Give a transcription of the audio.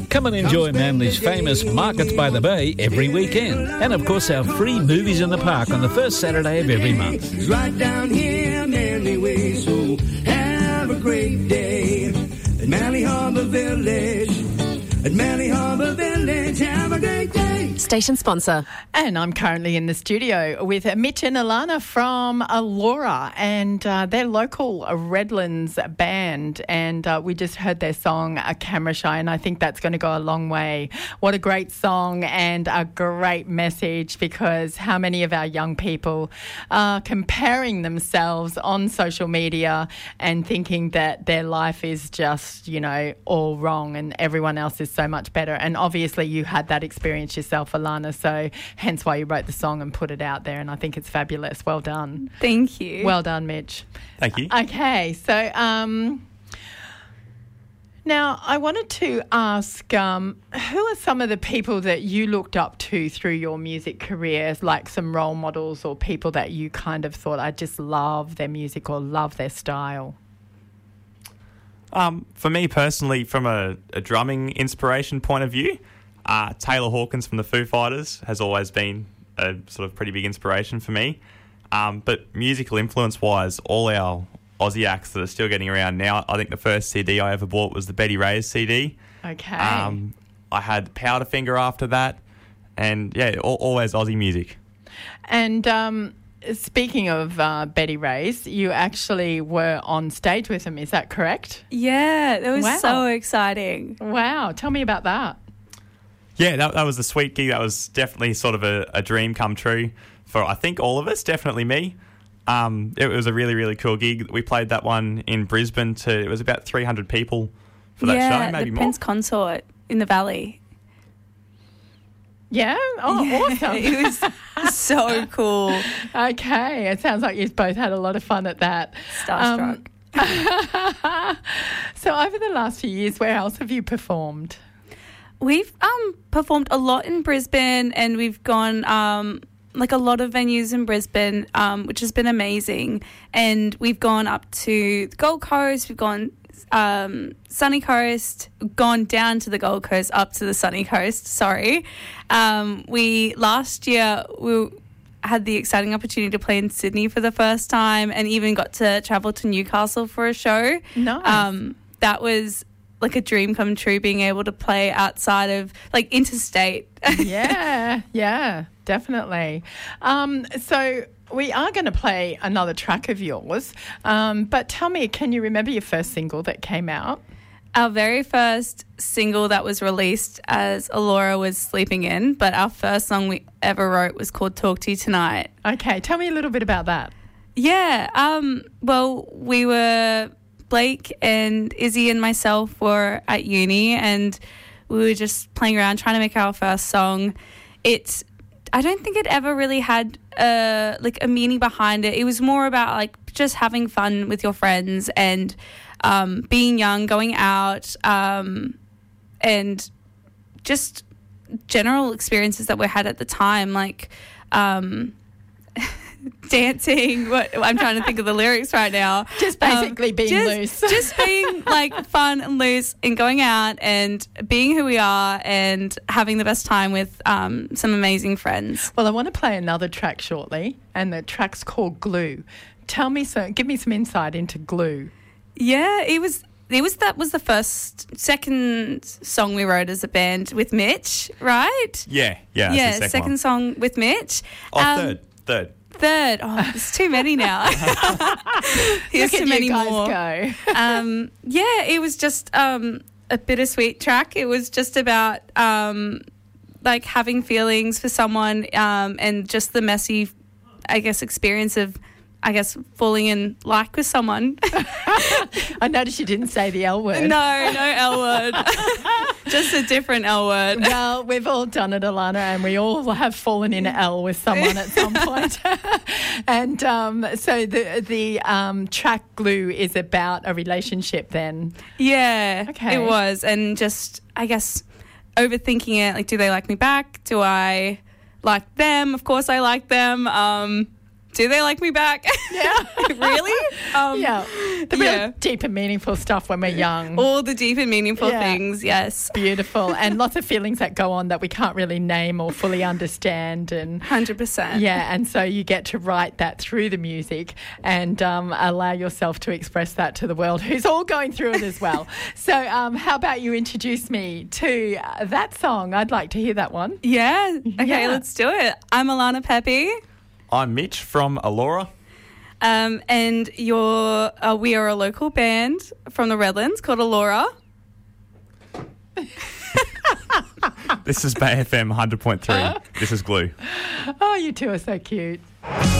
Come and enjoy Manly's famous Markets by the Bay every weekend. And, of course, our free movies in the park on the first Saturday of every month. It's right down here, Manly Way, so have a great day at Manly Harbour Village. At Manly Harbour Village, have a great day. Station sponsor. And I'm currently in the studio with Mitch and Alana from Allura and their local Redlands band. And we just heard their song, Camera Shy, and I think that's going to go a long way. What a great song and a great message, because how many of our young people are comparing themselves on social media and thinking that their life is just, you know, all wrong and everyone else is so much better. And obviously you had that experience yourself, Alana, so hence why you wrote the song and put it out there, and I think it's fabulous. Well done. Thank you. Well done, Mitch. Thank you. Okay, so now I wanted to ask, who are some of the people that you looked up to through your music career, like some role models or people that you kind of thought, I just love their music or love their style? For me personally, from a drumming inspiration point of view, Taylor Hawkins from the Foo Fighters has always been a sort of pretty big inspiration for me. But musical influence-wise, all our Aussie acts that are still getting around now, I think the first CD I ever bought was the Betty Ray's CD. Okay. I had Powderfinger after that, and yeah, always Aussie music. And speaking of Betty Ray's, you actually were on stage with them, is that correct? Yeah, that was Wow. so exciting. Wow, tell me about that. Yeah, that was a sweet gig. That was definitely sort of a dream come true for, I think, all of us, definitely me. It was a really, really cool gig. We played that one in Brisbane it was about 300 people for that show, maybe the more. Prince Consort in the Valley. Yeah? Oh, Yeah, awesome. It was so cool. Okay, it sounds like you both had a lot of fun at that. Starstruck. So over the last few years, where else have you performed? We've performed a lot in Brisbane, and we've gone like a lot of venues in Brisbane, which has been amazing. And we've gone up to the Gold Coast, we've gone Sunny Coast, gone down to the Gold Coast, up to the Sunny Coast, sorry. Last year we had the exciting opportunity to play in Sydney for the first time, and even got to travel to Newcastle for a show. Nice. That was like a dream come true, being able to play outside of, like, interstate. Yeah, definitely. So we are going to play another track of yours, but tell me, can you remember your first single that came out? Our very first single that was released as Allura was sleeping in, but our first song we ever wrote was called Talk to You Tonight. Okay, tell me a little bit about that. Yeah, well, we were, Blake and Izzy and myself were at uni, and we were just playing around trying to make our first song. I don't think it ever really had a meaning behind it. It was more about, like, just having fun with your friends and being young, going out, and just general experiences that we had at the time, like dancing. I'm trying to think of the lyrics right now. Just basically being loose. Just being, like, fun and loose and going out and being who we are and having the best time with some amazing friends. Well, I want to play another track shortly, and the track's called Glue. Give me some insight into Glue. Yeah, that was the second song we wrote as a band with Mitch, right? Yeah. Yeah, that's the second one. song with Mitch. Third. Oh, there's too many now. Here's Look at too many you guys more. go. Yeah, it was just a bittersweet track. It was just about like having feelings for someone, and just the messy, I guess, experience of, I guess, falling in like with someone. I noticed you didn't say the L word. No L word. Just a different L word. Well, we've all done it, Alana, and we all have fallen in L with someone at some point. And so the track Glue is about a relationship then. Yeah, Okay. it was. And just, I guess, overthinking it. Like, do they like me back? Do I like them? Of course I like them. do they like me back? Yeah. Really? Yeah. The real deep and meaningful stuff when we're young. All the deep and meaningful things, yes. Beautiful. And lots of feelings that go on that we can't really name or fully understand. And 100%. yeah, and so you get to write that through the music and allow yourself to express that to the world, who's all going through it as well. So how about you introduce me to that song? I'd like to hear that one. Yeah. Okay, Yeah. let's do it. I'm Alana Pepe. I'm Mitch from Alora. And we are a local band from the Redlands called Alora. This is Bay FM 100.3. This is Glue. Oh, you two are so cute.